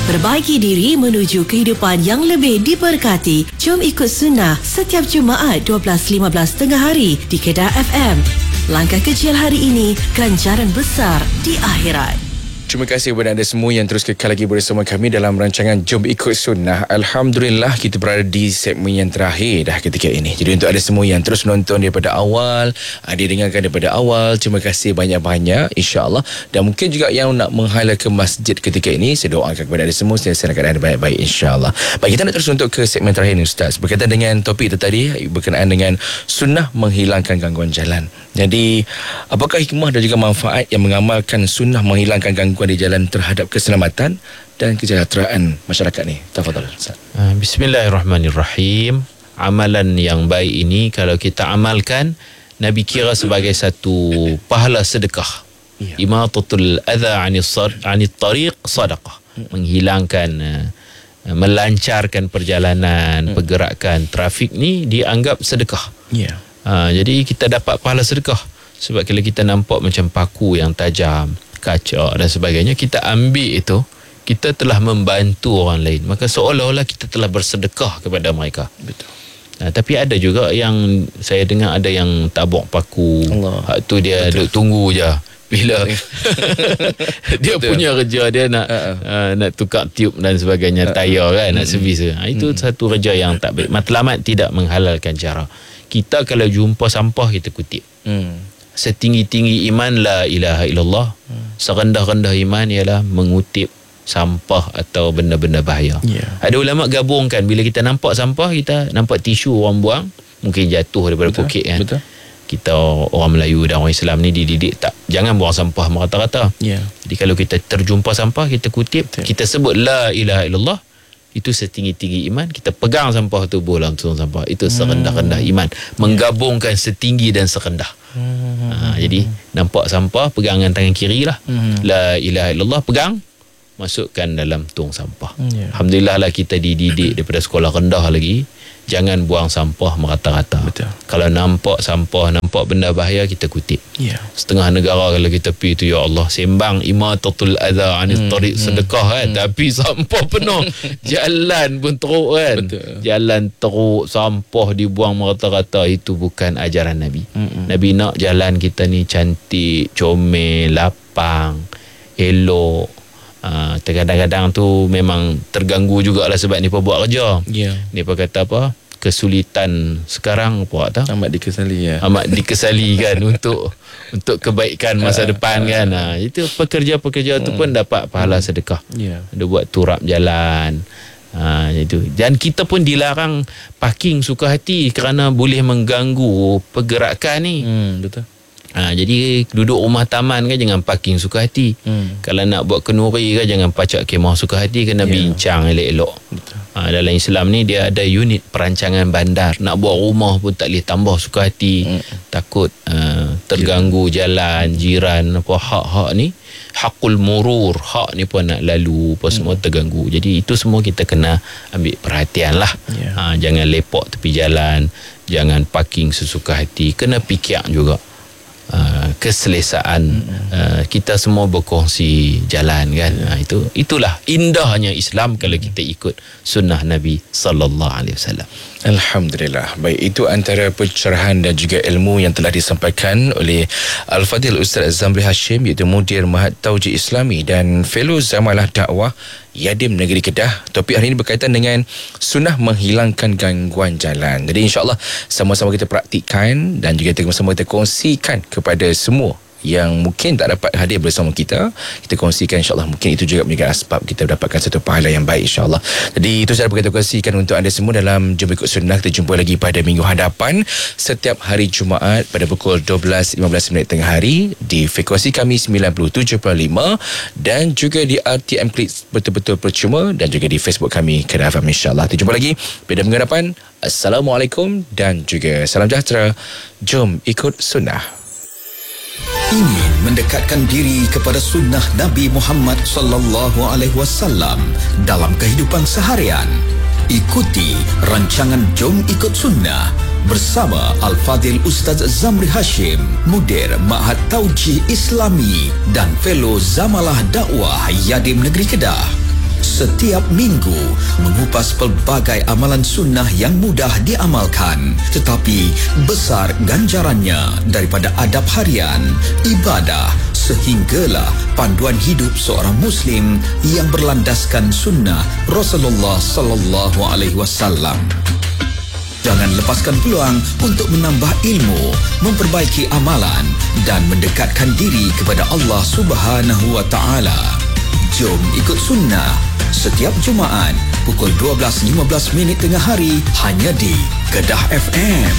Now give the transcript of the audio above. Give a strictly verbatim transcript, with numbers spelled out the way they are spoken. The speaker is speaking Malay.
Perbaiki diri menuju kehidupan yang lebih diberkati. Jom ikut sunnah setiap Jumaat dua belas lima belas tengah hari di Kedah F M. Langkah kecil hari ini, ganjaran besar di akhirat. Terima kasih kepada anda semua yang terus kekal lagi bersama kami dalam rancangan Jom Ikut Sunnah. Alhamdulillah kita berada di segmen yang terakhir dah ketika ini. Jadi untuk anda semua yang terus menonton daripada awal, dia dengarkan daripada awal, terima kasih banyak-banyak insya-Allah. Dan mungkin juga yang nak menghala ke masjid ketika ini, saya doakan kepada anda semua sentiasa keadaan baik-baik insya-Allah. Baik, kita nak terus untuk ke segmen terakhir ni Ustaz. Berkaitan dengan topik itu tadi berkenaan dengan sunnah menghilangkan gangguan jalan. Jadi apakah hikmah dan juga manfaat yang mengamalkan sunnah menghilangkan gangguan di jalan terhadap keselamatan dan kesejahteraan masyarakat ni? Tafadhal Ustaz. Bismillahirrahmanirrahim. Amalan yang baik ini kalau kita amalkan, Nabi kira sebagai satu pahala sedekah. Ya. Imatatul adha 'anil tariq sadaqah. Hmm. Menghilangkan uh, melancarkan perjalanan, hmm. pergerakan trafik ni dianggap sedekah. Ya. Uh, jadi kita dapat pahala sedekah sebab kalau kita nampak macam paku yang tajam, kaca dan sebagainya, kita ambil itu, kita telah membantu orang lain, maka seolah-olah kita telah bersedekah kepada mereka. Betul. Nah, tapi ada juga yang saya dengar ada yang tabuk paku. Allah. Hak tu dia Betul. duk tunggu je bila dia Betul. punya kerja dia nak uh-uh. uh, nak tukar tiup dan sebagainya, uh-uh. tayar kan, uh-uh. nak servis. Ha, itu uh-uh. satu kerja yang tak baik. Matlamat tidak menghalalkan cara. Kita kalau jumpa sampah kita kutip. Hmm. Setinggi-tinggi iman la ilaha illallah. Hmm. Serendah-rendah iman ialah mengutip sampah atau benda-benda bahaya. Yeah. Ada ulama gabungkan, bila kita nampak sampah, kita nampak tisu orang buang, mungkin jatuh daripada Betul. pokok kan. Betul. Kita orang Melayu dan orang Islam ni dididik tak, jangan buang sampah merata-rata. Yeah. Jadi kalau kita terjumpa sampah, kita kutip, Betul. kita sebut la ilaha illallah. Itu setinggi-tinggi iman. Kita pegang sampah tu, bola langsung sampah. Itu serendah-rendah iman. Menggabungkan setinggi dan serendah. Hmm. Ha, jadi nampak sampah, pegangan tangan kiri lah. Hmm. La ilaha illallah, pegang, masukkan dalam tong sampah. Yeah. Alhamdulillah lah kita dididik daripada sekolah rendah lagi, jangan buang sampah merata-rata. Betul. Kalau nampak sampah, nampak benda bahaya, kita kutip. Yeah. Setengah negara kalau kita pergi tu, ya Allah, sembang imatatul adha 'anil tariq, hmm. sedekah kan, hmm. tapi sampah penuh. Jalan pun teruk kan. Betul. Jalan teruk, sampah dibuang merata-rata. Itu bukan ajaran Nabi. Hmm. Nabi nak jalan kita ni cantik, comel, lapang, elok. Uh, kadang-kadang tu memang terganggu jugalah sebab ni pun buat kerja. Yeah. Ni pun kata apa, kesulitan sekarang apa tak? Amat dikesali ya. Amat dikesali kan untuk untuk kebaikan masa uh, depan uh, kan. Uh, itu pekerja-pekerja uh, tu pun dapat pahala sedekah. Yeah. Dia buat turap jalan. Ha, itu. Dan kita pun dilarang parking suka hati kerana boleh mengganggu pergerakan ni. Hmm, betul. Ha, jadi duduk rumah taman kan jangan parking suka hati. Hmm. Kalau nak buat kenuri kan jangan pacak kemah suka hati, kena yeah. bincang elok-elok. Ha, dalam Islam ni dia ada unit perancangan bandar. Nak buat rumah pun tak boleh tambah suka hati. Hmm. Takut uh, terganggu jalan, jiran, apa hak-hak ni. Hakul murur, hak ni pun nak lalu apa semua hmm. terganggu. Jadi itu semua kita kena ambil perhatian lah. Yeah. Ha, jangan lepok tepi jalan, jangan parking sesuka hati. Kena fikir juga. Uh, keselesaan hmm. uh, kita semua berkongsi jalan kan. Hmm. Uh, itu itulah indahnya Islam kalau kita ikut sunnah Nabi sallallahu alaihi wasallam. Alhamdulillah. Baik, itu antara pencerahan dan juga ilmu yang telah disampaikan oleh Al-Fadhil Ustaz Zamri Hashim, iaitu Mudir Mahat Tauji Islami dan Fellow Zamalah Dakwah Yadim Negeri Kedah. Topik hari ini berkaitan dengan sunnah menghilangkan gangguan jalan. Jadi insya-Allah sama-sama kita praktikkan dan juga sama-sama kita kongsikan kepada semua yang mungkin tak dapat hadir bersama kita. Kita kongsikan, insyaAllah mungkin itu juga menjadi asbab kita mendapatkan satu pahala yang baik, insyaAllah. Jadi itu saya kita kongsikan untuk anda semua dalam Jom Ikut Sunnah. Kita jumpa lagi pada minggu hadapan setiap hari Jumaat pada pukul dua belas lima belas minit tengah hari di frekuensi kami sembilan puluh tujuh perpuluhan lima dan juga di R T M Klik betul-betul percuma dan juga di Facebook kami Kedah F M, insyaAllah. Kita jumpa lagi pada minggu hadapan. Assalamualaikum dan juga salam sejahtera. Jom Ikut Sunnah. Ingin mendekatkan diri kepada sunnah Nabi Muhammad sallallahu alaihi wasallam dalam kehidupan seharian? Ikuti rancangan Jom Ikut Sunnah bersama Al-Fadhil Ustaz Zamri Hashim, Mudir Ma'had Tauji Islami dan Fellow Zamalah Dakwah Yadim Negeri Kedah. setiap minggu mengupas pelbagai amalan sunnah yang mudah diamalkan tetapi besar ganjarannya, daripada adab harian, ibadah sehinggalah panduan hidup seorang muslim yang berlandaskan sunnah Rasulullah sallallahu alaihi wasallam. Jangan lepaskan peluang untuk menambah ilmu, memperbaiki amalan dan mendekatkan diri kepada Allah Subhanahu wa taala. Jom ikut sunnah setiap Jumaat pukul dua belas lima belas minit tengah hari hanya di Kedah F M.